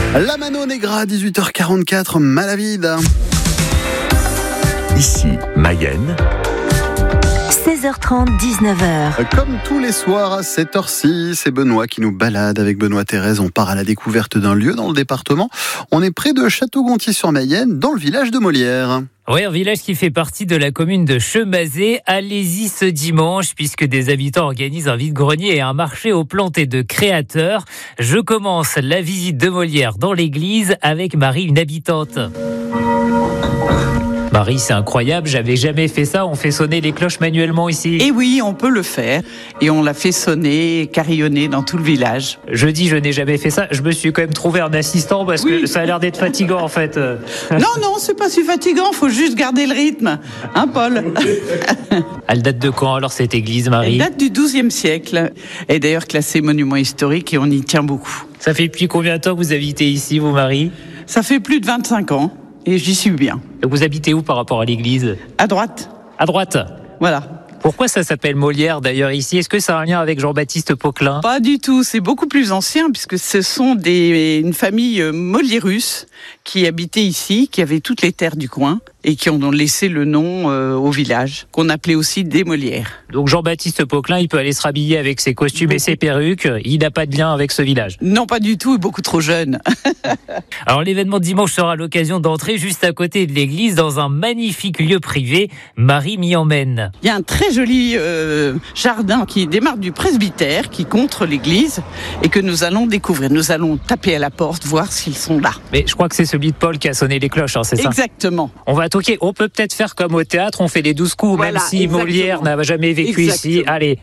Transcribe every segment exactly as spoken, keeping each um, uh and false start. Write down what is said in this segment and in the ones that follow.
La Mano Negra, dix-huit heures quarante-quatre, Malavide. Ici, Mayenne. seize heures trente, dix-neuf heures. Comme tous les soirs à cette heure-ci, c'est Benoît qui nous balade avec Benoît Thérèse. On part à la découverte d'un lieu dans le département. On est près de Château-Gontier-sur-Mayenne, dans le village de Molière. Oui, un village qui fait partie de la commune de Chemazé. Allez-y ce dimanche, puisque des habitants organisent un vide-grenier et un marché aux plantes et de créateurs. Je commence la visite de Molière dans l'église avec Marie, une habitante. Marie, c'est incroyable, j'avais jamais fait ça, on fait sonner les cloches manuellement ici. Et oui, on peut le faire. Et on l'a fait sonner, carillonner dans tout le village. Je dis, je n'ai jamais fait ça, je me suis quand même trouvé un assistant parce oui. que ça a l'air d'être fatigant en fait. Non, non, c'est pas si fatigant, faut juste garder le rythme. Hein, Paul? Elle date de quand alors cette église, Marie? Elle date du douzième siècle. Elle est d'ailleurs classée monument historique et on y tient beaucoup. Ça fait depuis combien de temps que vous habitez ici, vous, Marie? Ça fait plus de vingt-cinq ans. Et j'y suis bien. Vous habitez où par rapport à l'église? À droite. À droite. Voilà. Pourquoi ça s'appelle Molière d'ailleurs ici? Est-ce que ça a un lien avec Jean-Baptiste Poquelin? Pas du tout, c'est beaucoup plus ancien puisque ce sont des, une famille Molierus qui habitait ici, qui avait toutes les terres du coin et qui ont laissé le nom euh, au village, qu'on appelait aussi des Molières. Donc Jean-Baptiste Poquelin, il peut aller se rhabiller avec ses costumes et ses perruques, il n'a pas de lien avec ce village? Non, pas du tout, beaucoup trop jeune. Alors l'événement de dimanche sera l'occasion d'entrer juste à côté de l'église dans un magnifique lieu privé. Marie m'y emmène. Il y a un très joli euh, jardin qui démarre du presbytère, qui contre l'église et que nous allons découvrir. Nous allons taper à la porte, voir s'ils sont là. Mais je crois que c'est celui de Paul qui a sonné les cloches, hein, c'est ça? Exactement. On va toquer. On peut peut-être faire comme au théâtre, on fait les douze coups, voilà, même si exactement. Molière n'a jamais vécu exactement. ici. Allez.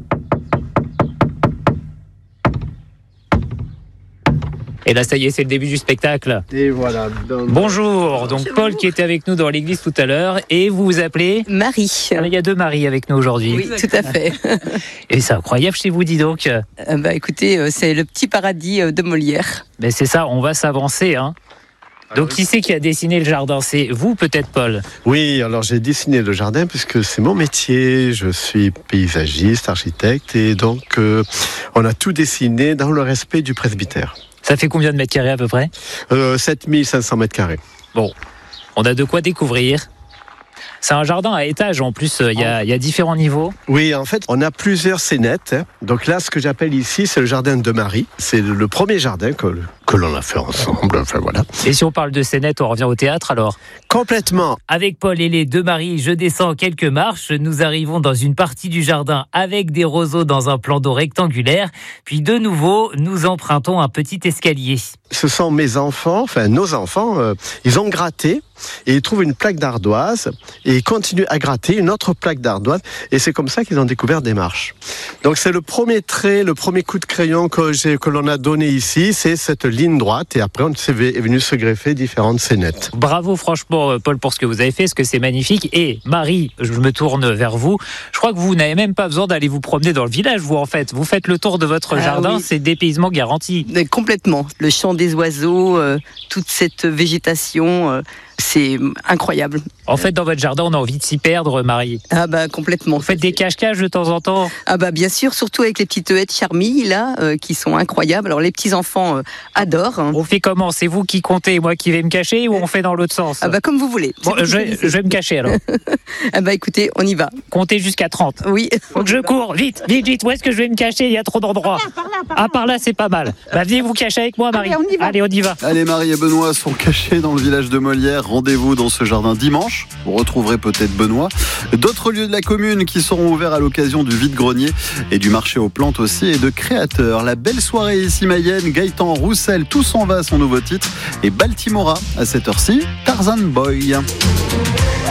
Et là, ça y est, c'est le début du spectacle. Et voilà. Donc... Bonjour. Donc, Bonjour. Paul qui était avec nous dans l'église tout à l'heure. Et vous vous appelez? Marie. Alors, il y a deux Marie avec nous aujourd'hui. Oui, tout à fait. Et c'est incroyable chez vous, dis donc. Euh, bah, écoutez, c'est le petit paradis de Molière. Ben, c'est ça, on va s'avancer, hein. Donc, qui c'est qui a dessiné le jardin? C'est vous, peut-être, Paul? Oui, alors j'ai dessiné le jardin puisque c'est mon métier. Je suis paysagiste, architecte, et donc euh, on a tout dessiné dans le respect du presbytère. Ça fait combien de mètres carrés à peu près? euh, sept mille cinq cents mètres carrés. Bon, on a de quoi découvrir. C'est un jardin à étages en plus, il y a, il y a différents niveaux. Oui, en fait, on a plusieurs scénettes. Donc là, ce que j'appelle ici, c'est le jardin de Marie. C'est le premier jardin que, que l'on a fait ensemble. Enfin, voilà. Et si on parle de scénettes, on revient au théâtre alors? Complètement. Avec Paul et les deux Marie, je descends quelques marches. Nous arrivons dans une partie du jardin avec des roseaux dans un plan d'eau rectangulaire. Puis de nouveau, nous empruntons un petit escalier. Ce sont mes enfants, enfin nos enfants, euh, ils ont gratté et ils trouvent une plaque d'ardoise et ils continuent à gratter une autre plaque d'ardoise et c'est comme ça qu'ils ont découvert des marches. Donc c'est le premier trait, le premier coup de crayon que, j'ai, que l'on a donné ici, c'est cette ligne droite et après on est venu se greffer différentes scénettes. Bravo franchement Paul pour ce que vous avez fait, parce que c'est magnifique. Et Marie, je me tourne vers vous, je crois que vous n'avez même pas besoin d'aller vous promener dans le village, vous en fait. Vous faites le tour de votre ah, jardin, oui. C'est dépaysement garanti. Mais complètement, le chant des oiseaux, euh, toute cette végétation... Euh... C'est incroyable. En fait, dans votre jardin, on a envie de s'y perdre, Marie. Ah bah complètement. Vous faites des cache-cache de temps en temps? Ah bah bien sûr, surtout avec les petites haies de charmilles là, euh, qui sont incroyables. Alors les petits enfants euh, adorent. Hein. On fait comment? C'est vous qui comptez, moi qui vais me cacher, ou on fait dans l'autre sens? Ah bah comme vous voulez. Bon, je, vais, je vais me cacher alors. Ah bah écoutez, on y va. Comptez jusqu'à trente. Oui. Donc je cours, vite, vite, vite. Où est-ce que je vais me cacher? Il y a trop d'endroits. Par là, par là, par là. Ah par là, c'est pas mal. Bah venez vous cacher avec moi, Marie. Allez, on y va. Allez, on y va. Allez, Marie et Benoît sont cachés dans le village de Molière. Rendez-vous dans ce jardin dimanche. Vous retrouverez peut-être Benoît. D'autres lieux de la commune qui seront ouverts à l'occasion du vide-grenier et du marché aux plantes aussi et de créateurs. La belle soirée ici Mayenne, Gaëtan Roussel, Tout s'en va, son nouveau titre, et Baltimora à cette heure-ci, Tarzan Boy.